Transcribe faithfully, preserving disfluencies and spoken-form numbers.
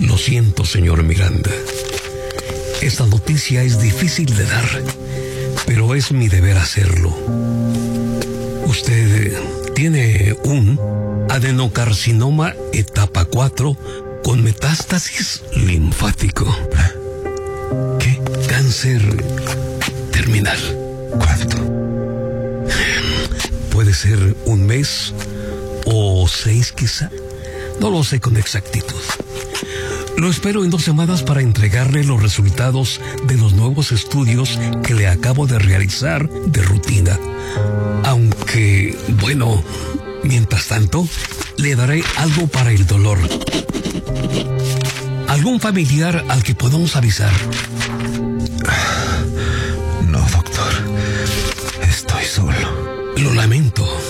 Lo siento, señor Miranda. Esta noticia es difícil de dar, pero es mi deber hacerlo. Usted tiene un adenocarcinoma etapa cuatro con metástasis linfático. ¿Qué? Cáncer terminal. ¿Cuánto? Puede ser un mes o seis quizá. No lo sé con exactitud. Lo espero en dos semanas para entregarle los resultados de los nuevos estudios que le acabo de realizar de rutina. Aunque, bueno, mientras tanto, le daré algo para el dolor. ¿Algún familiar al que podamos avisar? No, doctor. Estoy solo. Lo lamento.